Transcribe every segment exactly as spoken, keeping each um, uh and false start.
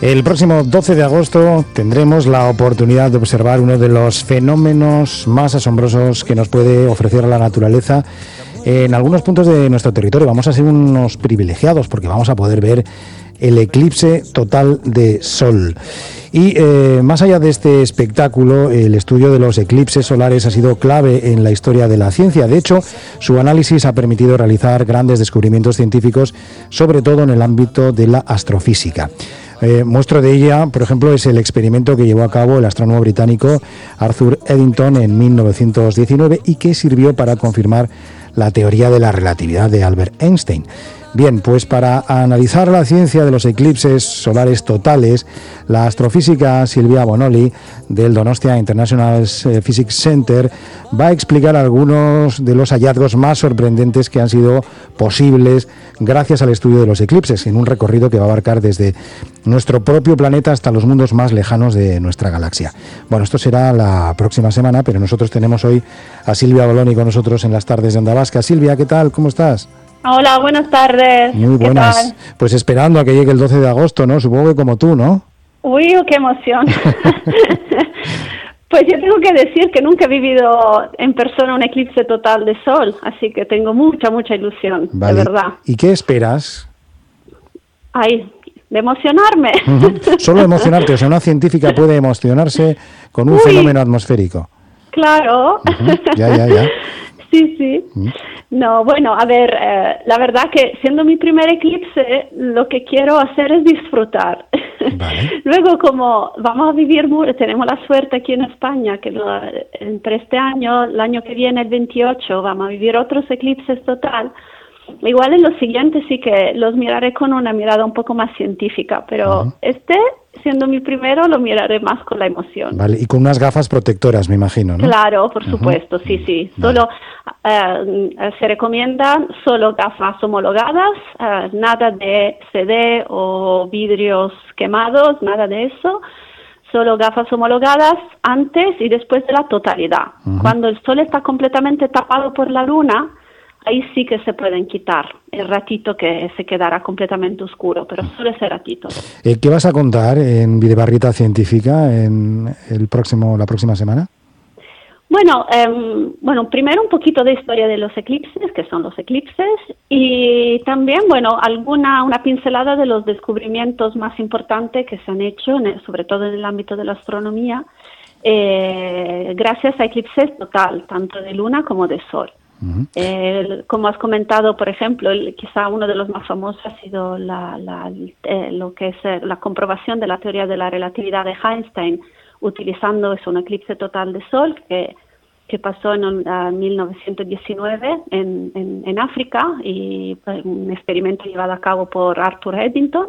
El próximo doce de agosto tendremos la oportunidad de observar uno de los fenómenos más asombrosos que nos puede ofrecer la naturaleza en algunos puntos de nuestro territorio. Vamos a ser unos privilegiados porque vamos a poder ver el eclipse total de sol. Y eh, más allá de este espectáculo, el estudio de los eclipses solares ha sido clave en la historia de la ciencia. De hecho, su análisis ha permitido realizar grandes descubrimientos científicos, sobre todo en el ámbito de la astrofísica. Eh, muestra de ella, por ejemplo, es el experimento que llevó a cabo el astrónomo británico Arthur Eddington en mil novecientos diecinueve y que sirvió para confirmar la teoría de la relatividad de Albert Einstein. Bien, pues para analizar la ciencia de los eclipses solares totales, la astrofísica Silvia Bonoli del Donostia International Physics Center va a explicar algunos de los hallazgos más sorprendentes que han sido posibles gracias al estudio de los eclipses, en un recorrido que va a abarcar desde nuestro propio planeta hasta los mundos más lejanos de nuestra galaxia. Bueno, esto será la próxima semana, pero nosotros tenemos hoy a Silvia Bonoli con nosotros en las tardes de Onda Vasca. Silvia, ¿qué tal? ¿Cómo estás? Hola, buenas tardes. Muy buenas. Pues esperando a que llegue el doce de agosto, ¿no? Supongo que como tú, ¿no? Uy, qué emoción. Pues yo tengo que decir que nunca he vivido en persona un eclipse total de sol, así que tengo mucha, mucha ilusión, vale, de verdad. ¿Y qué esperas? Ay, de emocionarme. Uh-huh. Solo emocionarte, o sea, una científica puede emocionarse con un Uy, fenómeno atmosférico. Claro. Uh-huh. Ya, ya, ya. Sí, sí. Uh-huh. No, bueno, a ver, eh, la verdad que siendo mi primer eclipse, lo que quiero hacer es disfrutar. Vale. Luego, como vamos a vivir, tenemos la suerte aquí en España, que lo, entre este año, el año que viene, el veintiocho, vamos a vivir otros eclipses total. Igual en los siguientes sí que los miraré con una mirada un poco más científica, pero uh-huh. este, siendo mi primero, lo miraré más con la emoción. Vale, y con unas gafas protectoras, me imagino, ¿no? Claro, por uh-huh. supuesto, sí, sí. Vale. Solo uh, se recomiendan solo gafas homologadas, uh, nada de C D o vidrios quemados, nada de eso. Solo gafas homologadas antes y después de la totalidad. Uh-huh. Cuando el sol está completamente tapado por la luna, ahí sí que se pueden quitar el ratito que se quedará completamente oscuro, pero solo ese ratito. Eh, ¿Qué vas a contar en Videbarrieta Científica en el próximo, la próxima semana? Bueno, eh, bueno, primero un poquito de historia de los eclipses, que son los eclipses, y también, bueno, alguna una pincelada de los descubrimientos más importantes que se han hecho, en el, sobre todo en el ámbito de la astronomía, eh, gracias a eclipses total, tanto de luna como de sol. Uh-huh. Eh, como has comentado, por ejemplo, el, quizá uno de los más famosos ha sido la, la, eh, lo que es eh, la comprobación de la teoría de la relatividad de Einstein utilizando es un eclipse total de sol que, que pasó en uh, mil novecientos diecinueve en, en, en África, y pues, un experimento llevado a cabo por Arthur Eddington.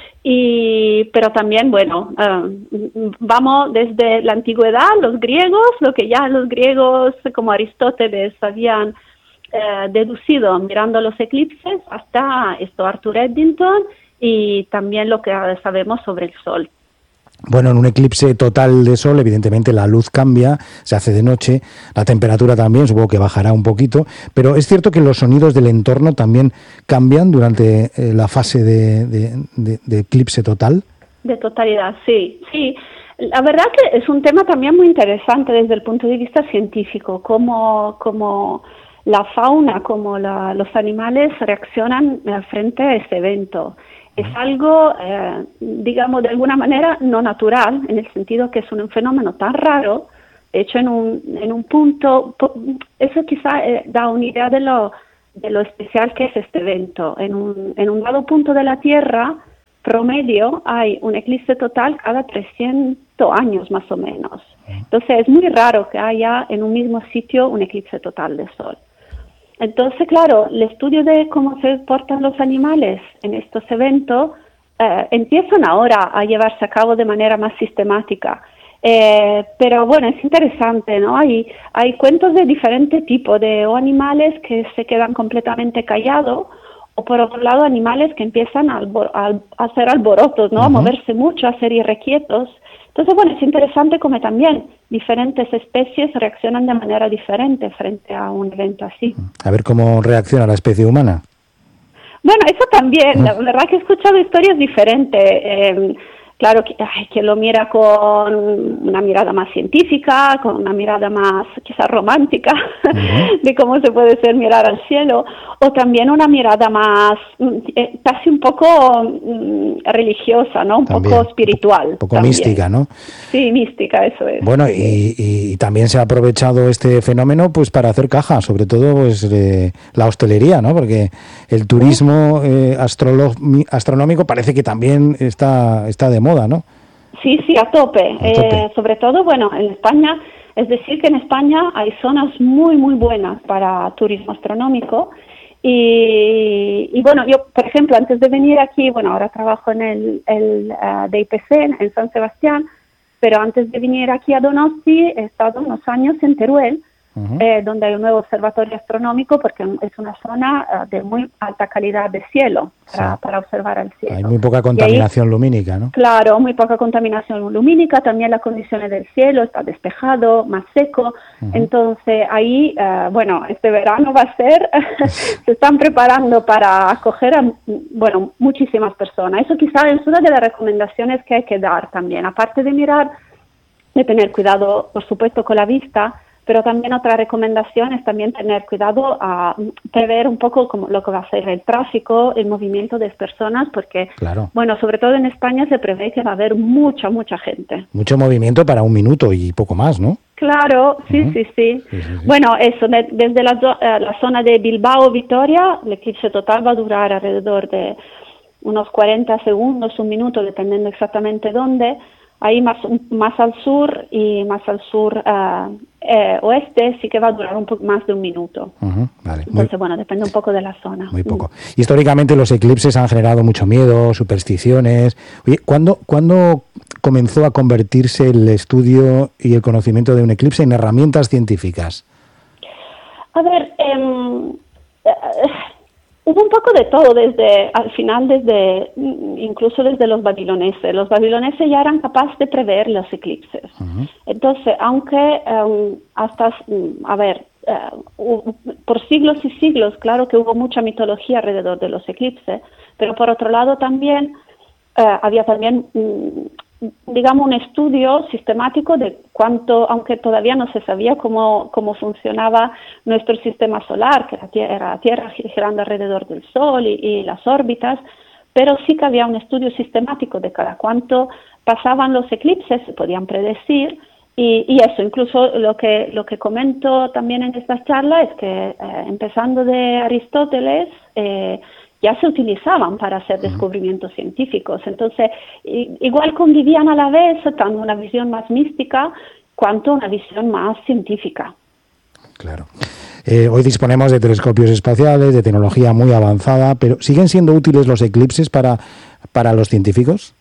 Y, pero también, bueno, uh, vamos desde la antigüedad, los griegos, lo que ya los griegos como Aristóteles habían uh, deducido mirando los eclipses, hasta esto Arthur Eddington, y también lo que sabemos sobre el Sol. Bueno, en un eclipse total de sol, evidentemente la luz cambia, se hace de noche, la temperatura también, supongo que bajará un poquito, pero es cierto que los sonidos del entorno también cambian durante eh, la fase de, de, de, de eclipse total. De totalidad, sí, sí. La verdad que es un tema también muy interesante desde el punto de vista científico, cómo, cómo la fauna, cómo la, los animales reaccionan frente a este evento. Es algo, eh, digamos, de alguna manera no natural, en el sentido que es un fenómeno tan raro, hecho en un, en un punto, eso quizá eh, da una idea de lo, de lo especial que es este evento. En un, en un dado punto de la Tierra, promedio, hay un eclipse total cada trescientos años más o menos. Entonces es muy raro que haya en un mismo sitio un eclipse total de sol. Entonces, claro, el estudio de cómo se portan los animales en estos eventos eh, empiezan ahora a llevarse a cabo de manera más sistemática. Eh, pero bueno, es interesante, ¿no? Hay, hay cuentos de diferente tipo, de o animales que se quedan completamente callados, o por otro lado animales que empiezan a, albor- a, a hacer alborotos, ¿no? Uh-huh. A moverse mucho, a ser irrequietos. Entonces, bueno, es interesante como también diferentes especies reaccionan de manera diferente frente a un evento así. A ver cómo reacciona la especie humana. Bueno, eso también. La verdad que he escuchado historias diferentes. Eh, claro, que, ay, que lo mira con una mirada más científica, con una mirada más quizás romántica uh-huh. de cómo se puede ser mirar al cielo, o también una mirada más eh, casi un poco mm, religiosa, ¿no? Un también, poco espiritual. Un poco mística, ¿no? Sí, mística, eso es. Bueno, y, y también se ha aprovechado este fenómeno pues para hacer caja, sobre todo pues eh, la hostelería, ¿no? Porque el turismo eh, astrolo- astronómico parece que también está, está de moda, ¿no? Sí, sí, a tope. A tope. Eh, sobre todo, bueno, en España, es decir, que en España hay zonas muy, muy buenas para turismo astronómico. Y, y bueno, yo, por ejemplo, antes de venir aquí, bueno, ahora trabajo en el, el uh, D I P C, en San Sebastián, pero antes de venir aquí a Donosti he estado unos años en Teruel, uh-huh. eh, donde hay un nuevo observatorio astronómico, porque es una zona uh, de muy alta calidad de cielo para, sí. para observar el cielo. Hay muy poca contaminación ahí, lumínica, ¿no? Claro, muy poca contaminación lumínica, también las condiciones del cielo, está despejado, más seco, uh-huh. entonces ahí, uh, bueno, este verano va a ser, se están preparando para acoger a, bueno, muchísimas personas. Eso quizás es una de las recomendaciones que hay que dar también, aparte de mirar, de tener cuidado, por supuesto, con la vista, pero también otra recomendación es también tener cuidado a prever un poco como lo que va a ser el tráfico, el movimiento de personas, porque, claro. bueno, sobre todo en España se prevé que va a haber mucha, mucha gente. Mucho movimiento para un minuto y poco más, ¿no? Claro, sí, uh-huh. sí, sí, sí, sí, sí. Bueno, eso, de, desde la, uh, la zona de Bilbao-Vitoria, el eclipse total va a durar alrededor de unos cuarenta segundos, un minuto, dependiendo exactamente dónde. Ahí más, más al sur y más al sur uh, eh, oeste sí que va a durar un poco más de un minuto. Uh-huh, vale. Entonces, muy, bueno, depende un poco de la zona. Muy poco. Mm. Históricamente los eclipses han generado mucho miedo, supersticiones. Oye, ¿cuándo, ¿cuándo comenzó a convertirse el estudio y el conocimiento de un eclipse en herramientas científicas? A ver, eh, eh, hubo un poco de todo desde, al final, desde incluso desde los babiloneses. Los babiloneses ya eran capaces de prever los eclipses. Uh-huh. Entonces, aunque um, hasta, a ver, uh, por siglos y siglos, claro que hubo mucha mitología alrededor de los eclipses, pero por otro lado también uh, había también, um, digamos, un estudio sistemático de cuánto, aunque todavía no se sabía cómo, cómo funcionaba nuestro sistema solar, que la Tierra, la Tierra girando alrededor del Sol y, y las órbitas, pero sí que había un estudio sistemático de cada cuánto pasaban los eclipses, se podían predecir, y, y eso, incluso lo que, lo que comento también en esta charla es que eh, empezando de Aristóteles, eh, ya se utilizaban para hacer descubrimientos uh-huh. científicos. Entonces, igual convivían a la vez, tanto una visión más mística cuanto una visión más científica. Claro. Eh, hoy disponemos de telescopios espaciales, de tecnología muy avanzada, pero ¿siguen siendo útiles los eclipses para, para los científicos?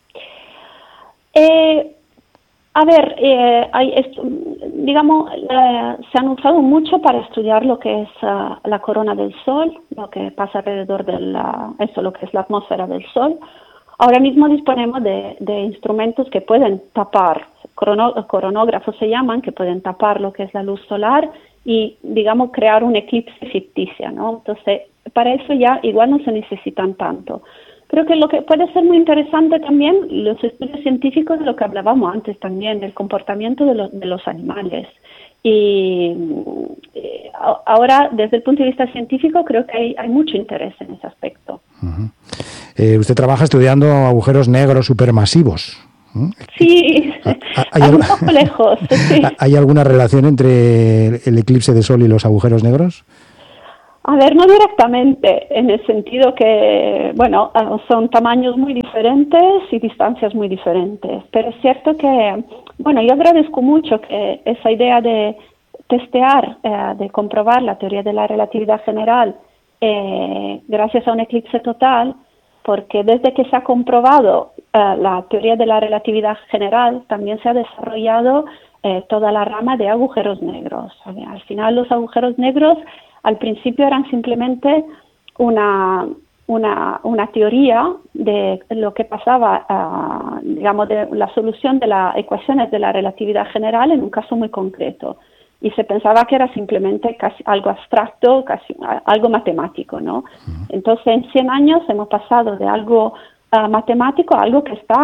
Eh, a ver, eh, hay esto, digamos, eh, se han usado mucho para estudiar lo que es uh, la corona del Sol, lo que pasa alrededor de la, eso, lo que es la atmósfera del Sol. Ahora mismo disponemos de, de instrumentos que pueden tapar, corono, coronógrafos se llaman, que pueden tapar lo que es la luz solar y, digamos, crear un eclipse ficticio, ¿no? Entonces, para eso ya igual no se necesitan tanto. Creo que lo que puede ser muy interesante también, los estudios científicos de lo que hablábamos antes también, del comportamiento de, lo, de los animales. Y eh, ahora, desde el punto de vista científico, creo que hay, hay mucho interés en ese aspecto. Uh-huh. Eh, usted trabaja estudiando agujeros negros supermasivos. ¿Mm? Sí, ¿Hay, un poco lejos. Sí. ¿Hay alguna relación entre el eclipse de Sol y los agujeros negros? A ver, no directamente, en el sentido que, bueno, son tamaños muy diferentes y distancias muy diferentes, pero es cierto que, bueno, yo agradezco mucho que esa idea de testear, eh, de comprobar la teoría de la relatividad general eh, gracias a un eclipse total, porque desde que se ha comprobado eh, la teoría de la relatividad general, también se ha desarrollado eh, toda la rama de agujeros negros. ¿Sabe? Al final los agujeros negros al principio eran simplemente una, una, una teoría de lo que pasaba, uh, digamos, de la solución de las ecuaciones de la relatividad general en un caso muy concreto. Y se pensaba que era simplemente casi algo abstracto, casi algo matemático, ¿no? Uh-huh. Entonces, en cien años hemos pasado de algo uh, matemático a algo que está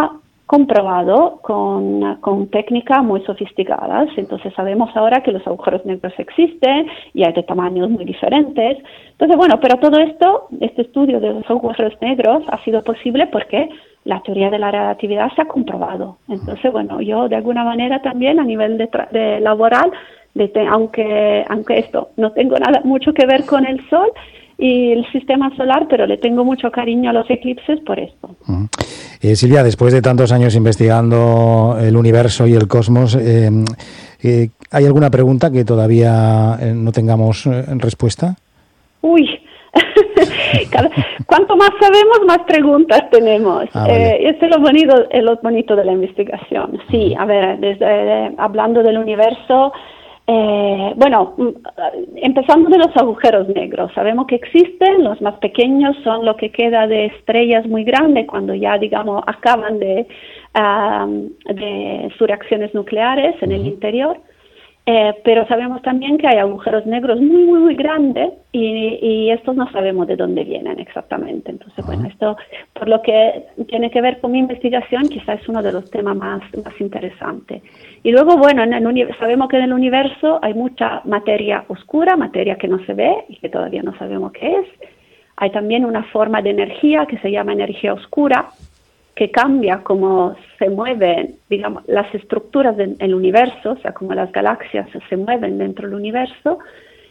comprobado con, con técnicas muy sofisticadas. Entonces sabemos ahora que los agujeros negros existen y hay de tamaños muy diferentes. Entonces, bueno, pero todo esto, este estudio de los agujeros negros ha sido posible porque la teoría de la relatividad se ha comprobado. Entonces, bueno, yo de alguna manera también a nivel de, de laboral, de te, aunque, aunque esto no tengo nada mucho que ver con el Sol y el sistema solar, pero le tengo mucho cariño a los eclipses por esto. Uh-huh. Eh, Silvia, después de tantos años investigando el universo y el cosmos, eh, eh, ¿hay alguna pregunta que todavía eh, no tengamos eh, respuesta? Uy, Cada, cuanto más sabemos, más preguntas tenemos. Ah, vale. eh, Esto es lo bonito, es lo bonito de la investigación. Sí, a ver, desde, eh, hablando del universo, eh, bueno, empezando de los agujeros negros, sabemos que existen, los más pequeños son lo que queda de estrellas muy grandes cuando ya, digamos, acaban de, um, de sus reacciones nucleares en el interior. Eh, pero sabemos también que hay agujeros negros muy, muy, muy grandes y, y estos no sabemos de dónde vienen exactamente. Entonces, bueno, esto, por lo que tiene que ver con mi investigación, quizás es uno de los temas más, más interesantes. Y luego, bueno, en el uni- sabemos que en el universo hay mucha materia oscura, materia que no se ve y que todavía no sabemos qué es. Hay también una forma de energía que se llama energía oscura, que cambia cómo se mueven, digamos, las estructuras del universo, o sea, cómo las galaxias se mueven dentro del universo,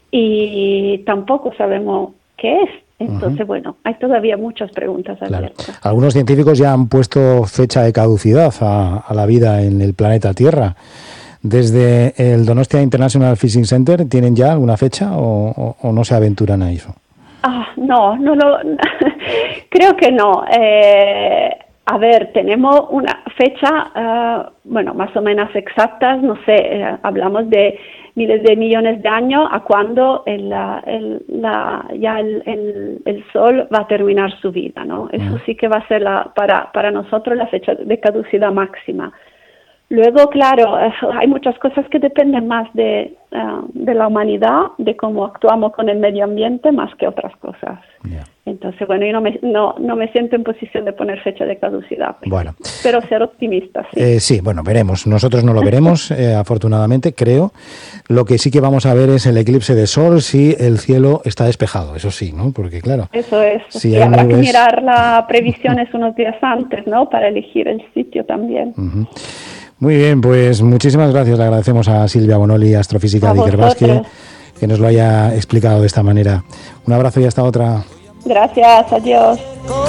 y tampoco sabemos qué es. Entonces, uh-huh. bueno, hay todavía muchas preguntas abiertas. Claro. Algunos científicos ya han puesto fecha de caducidad a, a la vida en el planeta Tierra. Desde el Donostia International Physics Center, ¿tienen ya alguna fecha o, o, o no se aventuran a eso? Ah, no, no lo... creo que no. Eh... A ver, tenemos una fecha, uh, bueno, más o menos exactas, no sé, eh, hablamos de miles de millones de años a cuando el, el, la, ya el, el, el Sol va a terminar su vida, ¿no? Eso sí que va a ser la, para, para nosotros la fecha de caducidad máxima. Luego, claro, hay muchas cosas que dependen más de, uh, de la humanidad, de cómo actuamos con el medio ambiente, más que otras cosas. Yeah. Entonces, bueno, yo no me, no, no me siento en posición de poner fecha de caducidad, pero, bueno. pero ser optimista, sí. Eh, sí, bueno, veremos. Nosotros no lo veremos, eh, afortunadamente, creo. Lo que sí que vamos a ver es el eclipse de Sol si el cielo está despejado, eso sí, ¿no? Porque, claro... Eso es. Si y habrá nubes... que mirar las previsiones unos días antes, ¿no? Para elegir el sitio también. Uh-huh. Muy bien, pues muchísimas gracias. Le agradecemos a Silvia Bonoli, astrofísica de Ikerbasque, que nos lo haya explicado de esta manera. Un abrazo y hasta otra. Gracias, adiós.